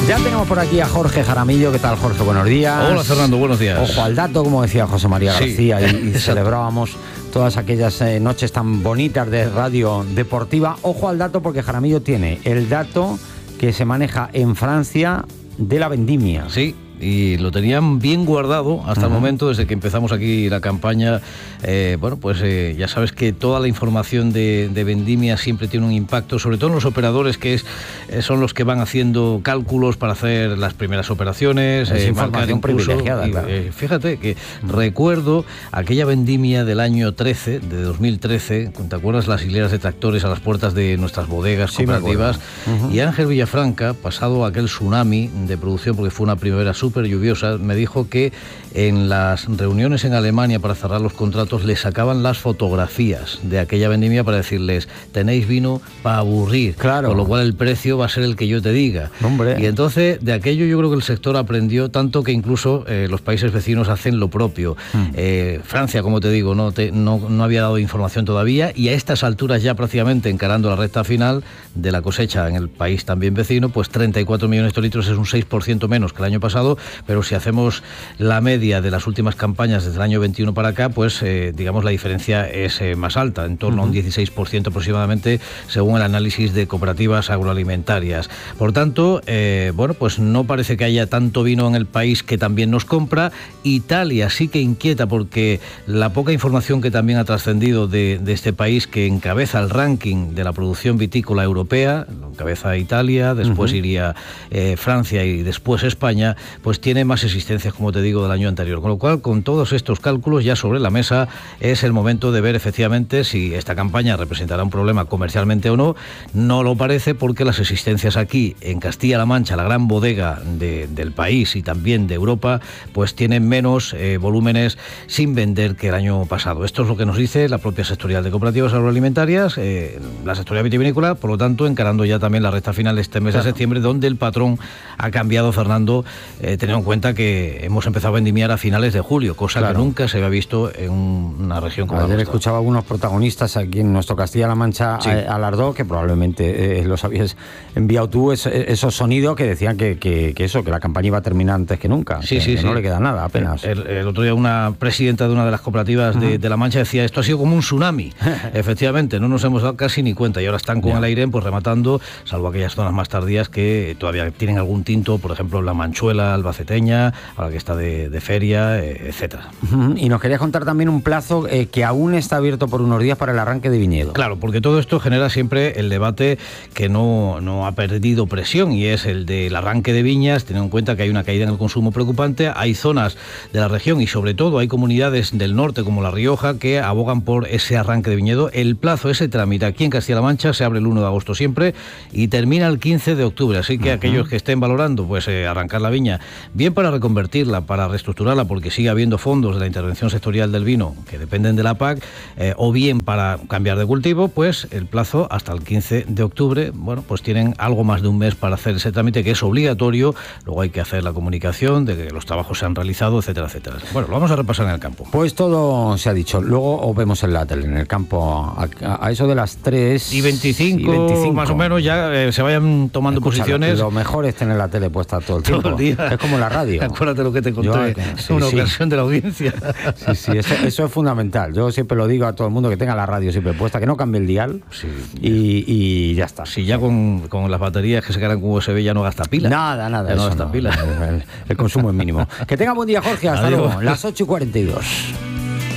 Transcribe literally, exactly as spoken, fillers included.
Ya tenemos por aquí a Jorge Jaramillo. ¿Qué tal, Jorge? Buenos días. Hola, Fernando, buenos días. Ojo al dato, como decía José María García, sí, y, y celebrábamos todas aquellas eh, noches tan bonitas de radio deportiva. Ojo al dato, porque Jaramillo tiene el dato que se maneja en Francia de la vendimia. Sí. Y lo tenían bien guardado hasta uh-huh. el momento, desde que empezamos aquí la campaña. Eh, bueno, pues eh, ya sabes que toda la información de, de vendimia siempre tiene un impacto, sobre todo en los operadores, que es, eh, son los que van haciendo cálculos para hacer las primeras operaciones. Es eh, información privilegiada, y, claro. eh, fíjate que uh-huh. recuerdo aquella vendimia del año trece, de dos mil trece, ¿te acuerdas? Las hileras de tractores a las puertas de nuestras bodegas sí, cooperativas. Uh-huh. Y Ángel Villafranca, pasado aquel tsunami de producción, porque fue una primavera súper súper lluviosa, me dijo que en las reuniones en Alemania para cerrar los contratos le sacaban las fotografías de aquella vendimia para decirles: tenéis vino para aburrir, claro. con lo cual el precio va a ser el que yo te diga. Hombre. Y entonces de aquello yo creo que el sector aprendió tanto que incluso eh, los países vecinos hacen lo propio. Mm. Eh, Francia, como te digo, no, te, no, no había dado información todavía, y a estas alturas ya prácticamente encarando la recta final de la cosecha en el país también vecino, pues treinta y cuatro millones de litros es un seis por ciento menos que el año pasado, pero si hacemos la media de las últimas campañas desde el año veintiuno para acá, pues eh, digamos la diferencia es eh, más alta, en torno uh-huh. a un dieciséis por ciento aproximadamente, según el análisis de cooperativas agroalimentarias. Por tanto, eh, bueno, pues no parece que haya tanto vino en el país que también nos compra. Italia sí que inquieta, porque la poca información que también ha trascendido de, de este país, que encabeza el ranking de la producción vitícola europea, lo encabeza Italia, después uh-huh. iría eh, Francia y después España, pues tiene más existencias, como te digo, del año anterior. Con lo cual, con todos estos cálculos ya sobre la mesa, es el momento de ver efectivamente si esta campaña representará un problema comercialmente o no. No lo parece, porque las existencias aquí en Castilla-La Mancha, la gran bodega de, del país y también de Europa, pues tienen menos eh, volúmenes sin vender que el año pasado. Esto es lo que nos dice la propia sectorial de cooperativas agroalimentarias, eh, la sectorial vitivinícola, por lo tanto, encarando ya también la recta final este mes claro. de septiembre, donde el patrón ha cambiado, Fernando, eh, teniendo en cuenta que hemos empezado a vendimiar a finales de julio, cosa claro. que nunca se había visto en una región como Ayer la nuestra. Escuchaba a algunos protagonistas aquí en nuestro Castilla-La Mancha sí. a, alardó, que probablemente eh, los habías enviado tú, es, esos sonidos que decían que, que, que eso, que la campaña iba a terminar antes que nunca, sí, que, sí, que sí. no le queda nada apenas. El, el, el otro día una presidenta de una de las cooperativas uh-huh. de, de La Mancha decía: esto ha sido como un tsunami. Efectivamente, no nos hemos dado casi ni cuenta, y ahora están con yeah. el aire pues rematando, salvo aquellas zonas más tardías que todavía tienen algún tinto, por ejemplo la Manchuela albaceteña, ahora que está de, de feria, eh, etcétera. Uh-huh. Y nos querías contar también un plazo eh, que aún está abierto por unos días para el arranque de viñedo. Claro, porque todo esto genera siempre el debate que no, no ha perdido presión, y es el del arranque de viñas, teniendo en cuenta que hay una caída en el consumo preocupante. Hay zonas de la región y sobre todo hay comunidades del norte como La Rioja que abogan por ese arranque de viñedo. El plazo, ese trámite aquí en Castilla-La Mancha se abre el uno de agosto siempre y termina el quince de octubre, así que uh-huh. aquellos que estén valorando pues eh, arrancar la viña, bien para reconvertirla, para reestructurarla, porque sigue habiendo fondos de la intervención sectorial del vino que dependen de la P A C, eh, o bien para cambiar de cultivo, pues el plazo hasta el quince de octubre, bueno, pues tienen algo más de un mes para hacer ese trámite, que es obligatorio. Luego hay que hacer la comunicación de que los trabajos se han realizado, etcétera, etcétera. Bueno, lo vamos a repasar en el campo. Pues todo se ha dicho. Luego os vemos en la tele, en el campo, a, a eso de las tres y veinticinco, y veinticinco. Más o menos, ya eh, se vayan tomando Escucha, posiciones. Lo, lo mejor es tener la tele puesta todo el tiempo. Todo el día. Es como la radio. Acuérdate lo que te conté, Yo, sí, una sí. ocasión de la audiencia. Sí, sí, eso, eso es fundamental. Yo siempre lo digo a todo el mundo, que tenga la radio siempre puesta, que no cambie el dial sí, y, y ya está. Si ya con, con las baterías que se cargan con U S B ya no gasta pila. Nada, nada. Ya no eso gasta no. pila. El, el consumo es mínimo. Que tenga buen día, Jorge. Hasta Adiós. Luego. Las ocho y cuarenta y dos.